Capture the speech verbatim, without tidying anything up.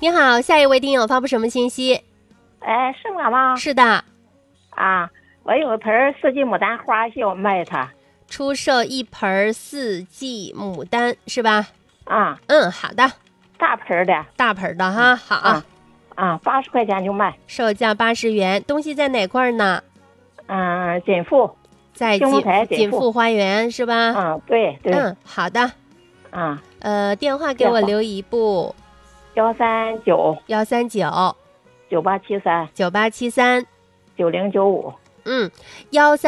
你好，下一位听友发布什么信息？ 哎，是我吗？ 是的， 啊，我有盆四季牡丹花，需要卖它。 出售一盆四季牡丹是吧？ 啊， 嗯，好的， 大盆的。 大盆的哈，好啊啊，八十块钱就卖。 售价八十元，东西在哪块呢？ 嗯，锦富， 在青木锦锦台锦富富花园是吧？ 嗯，对对。 嗯，好的。 啊， 呃，电话给我留一部， 幺三九幺三九九八七三九八七三， 九零九五。 嗯，幺三。